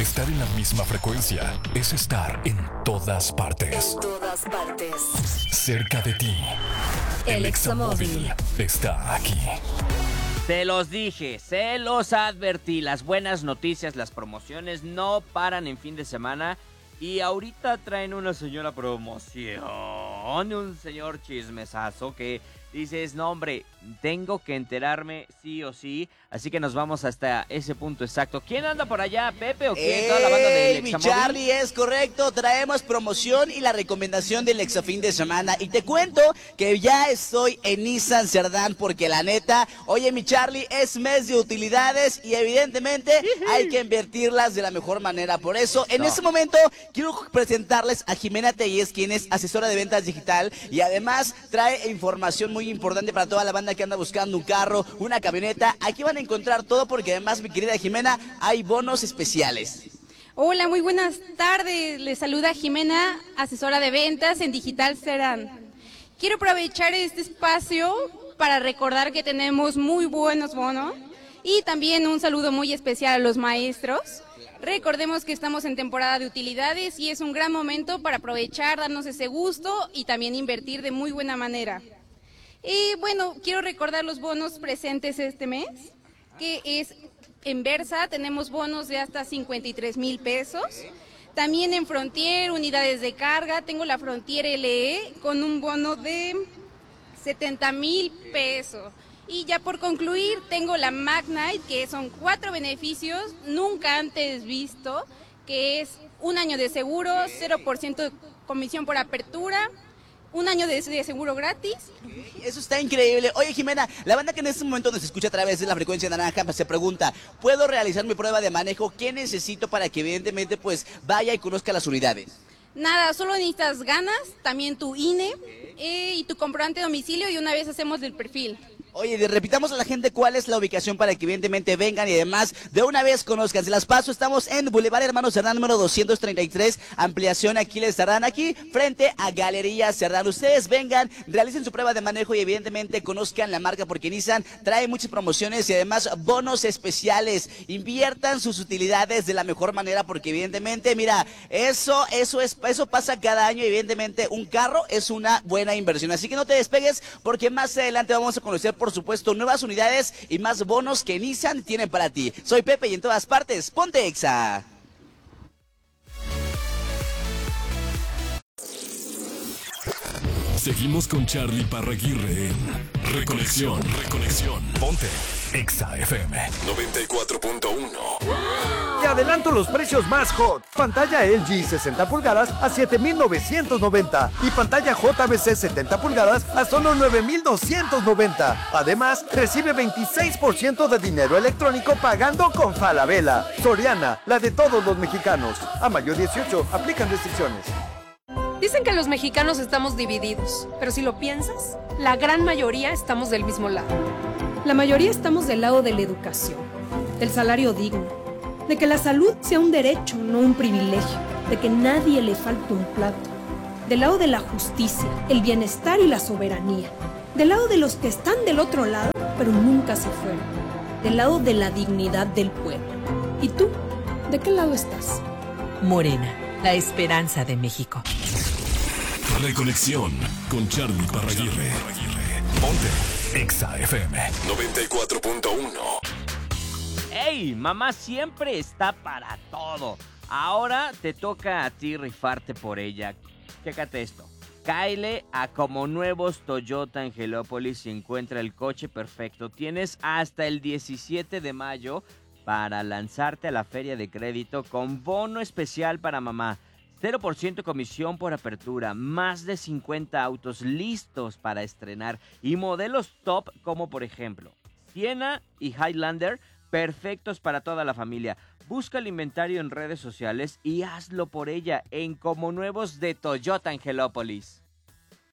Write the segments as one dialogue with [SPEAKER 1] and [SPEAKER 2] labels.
[SPEAKER 1] Estar en la misma frecuencia es estar en todas partes.
[SPEAKER 2] En todas partes.
[SPEAKER 1] Cerca de ti. El Examóvil está aquí.
[SPEAKER 3] Se los dije, se los advertí. Las buenas noticias, las promociones no paran en fin de semana. Y ahorita traen una señora promoción, un señor chismesazo que dices, no hombre, tengo que enterarme sí o sí. Así que nos vamos hasta ese punto exacto. ¿Quién anda por allá, Pepe o quién? Toda la banda del
[SPEAKER 4] Mi
[SPEAKER 3] Examóvil.
[SPEAKER 4] Charlie, es correcto, traemos promoción y la recomendación del Exafín de semana. Y te cuento que ya estoy en Nissan Cerdán porque la neta, oye mi Charlie, es mes de utilidades y evidentemente hay que invertirlas de la mejor manera. Por eso, en este momento, quiero presentarles a Jimena Tellez, quien es asesora de ventas digital y además trae información muy importante para toda la banda que anda buscando un carro, una camioneta. Aquí van a encontrar todo porque además, mi querida Jimena, hay bonos especiales.
[SPEAKER 5] Hola, muy buenas tardes. Les saluda Jimena, asesora de ventas en Digital Serán. Quiero aprovechar este espacio para recordar que tenemos muy buenos bonos y también un saludo muy especial a los maestros. Recordemos que estamos en temporada de utilidades y es un gran momento para aprovechar, darnos ese gusto y también invertir de muy buena manera. Y bueno, quiero recordar los bonos presentes este mes, que es en Versa, tenemos bonos de hasta 53,000 pesos. También en Frontier, unidades de carga, tengo la Frontier LE con un bono de 70,000 pesos. Y ya por concluir, tengo la Magnite, que son 4 beneficios nunca antes visto, que es un año de seguro, 0% de comisión por apertura, un año de seguro gratis.
[SPEAKER 4] Eso está increíble. Oye, Jimena, la banda que en este momento nos escucha a través de la frecuencia naranja se pregunta, ¿puedo realizar mi prueba de manejo? ¿Qué necesito para que evidentemente pues vaya y conozca las unidades?
[SPEAKER 5] Nada, solo necesitas ganas, también tu INE y tu comprobante de domicilio y una vez hacemos el perfil.
[SPEAKER 4] Oye, repitamos a la gente cuál es la ubicación para que evidentemente vengan y además de una vez conozcan. Se las paso, estamos en Boulevard Hermano Cerdán número 233, ampliación Aquiles Cerdán, aquí frente a Galería Cerdán. Ustedes vengan, realicen su prueba de manejo y evidentemente conozcan la marca porque Nissan trae muchas promociones y además bonos especiales. Inviertan sus utilidades de la mejor manera porque evidentemente, mira, eso pasa cada año y evidentemente un carro es una buena inversión. Así que no te despegues porque más adelante vamos a conocer por supuesto nuevas unidades y más bonos que Nissan tienen para ti. Soy Pepe y en todas partes, ponte Exa.
[SPEAKER 1] Seguimos con Charlie Parraguirre en Reconexión. Ponte Exa FM 94.1.
[SPEAKER 6] Te adelanto los precios más hot. Pantalla LG 60 pulgadas a 7,990 y pantalla JBC 70 pulgadas a solo 9,290. Además, recibe 26% de dinero electrónico pagando con Falabella. Soriana, la de todos los mexicanos. A mayo 18, aplican restricciones.
[SPEAKER 7] Dicen que los mexicanos estamos divididos, pero si lo piensas, la gran mayoría estamos del mismo lado.
[SPEAKER 8] La mayoría estamos del lado de la educación, del salario digno, de que la salud sea un derecho, no un privilegio, de que nadie le falte un plato, del lado de la justicia, el bienestar y la soberanía, del lado de los que están del otro lado, pero nunca se fueron, del lado de la dignidad del pueblo. ¿Y tú? ¿De qué lado estás?
[SPEAKER 9] Morena, la esperanza de México.
[SPEAKER 1] Reconexión con Charlie Parraguirre. Ponte Exa FM 94.1.
[SPEAKER 3] ¡Ey! Mamá siempre está para todo. Ahora te toca a ti rifarte por ella. Chécate esto. Cáele a Como Nuevos Toyota Angelópolis y encuentra el coche perfecto. Tienes hasta el 17 de mayo para lanzarte a la feria de crédito con bono especial para mamá. 0% comisión por apertura, más de 50 autos listos para estrenar y modelos top como por ejemplo Siena y Highlander, perfectos para toda la familia. Busca el inventario en redes sociales y hazlo por ella en Como Nuevos de Toyota Angelópolis.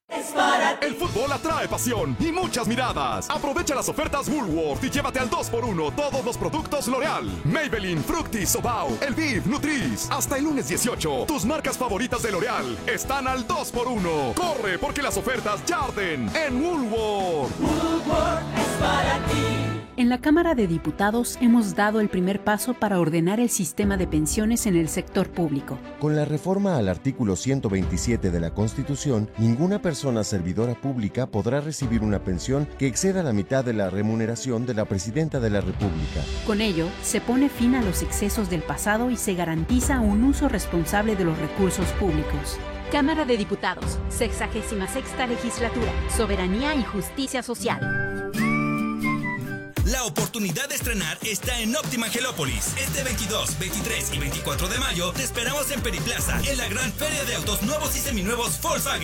[SPEAKER 2] El fútbol atrae pasión y muchas miradas. Aprovecha las ofertas Woolworth y llévate al 2x1 todos los productos L'Oreal, Maybelline, Fructis, Sobao, Elvive, Nutris. Hasta el lunes 18, tus marcas favoritas de L'Oreal están al 2x1. Corre, porque las ofertas ya arden en Woolworth.
[SPEAKER 10] Woolworth es para ti.
[SPEAKER 11] En la Cámara de Diputados hemos dado el primer paso para ordenar el sistema de pensiones en el sector público.
[SPEAKER 12] Con la reforma al artículo 127 de la Constitución, ninguna persona servidora pública podrá recibir una pensión que exceda la mitad de la remuneración de la Presidenta de la República.
[SPEAKER 11] Con ello, se pone fin a los excesos del pasado y se garantiza un uso responsable de los recursos públicos.
[SPEAKER 13] Cámara de Diputados, 66ª Legislatura, Soberanía y Justicia Social.
[SPEAKER 14] La oportunidad de estrenar está en Óptima Angelópolis. Este 22, 23 y 24 de mayo te esperamos en Periplaza, en la gran feria de autos nuevos y seminuevos Volkswagen.